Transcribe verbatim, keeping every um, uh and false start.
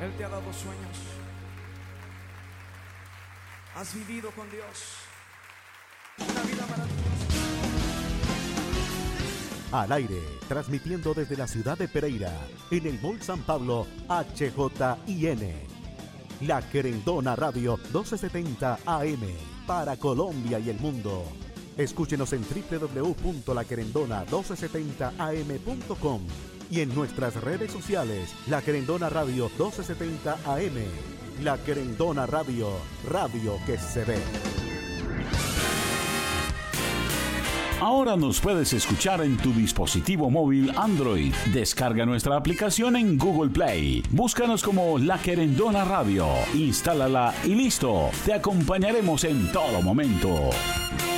Él te ha dado sueños. Has vivido con Dios una vida maravillosa. Al aire, transmitiendo desde la ciudad de Pereira, en el Mall San Pablo, H J I N. La Querendona Radio doce setenta A M, para Colombia y el mundo. Escúchenos en doble u doble u doble u punto la querendona doce setenta a m punto com y en nuestras redes sociales, La Querendona Radio doce setenta A M. La Querendona Radio, radio que se ve. Ahora nos puedes escuchar en tu dispositivo móvil Android. Descarga nuestra aplicación en Google Play. Búscanos como La Querendona Radio. Instálala y listo. Te acompañaremos en todo momento.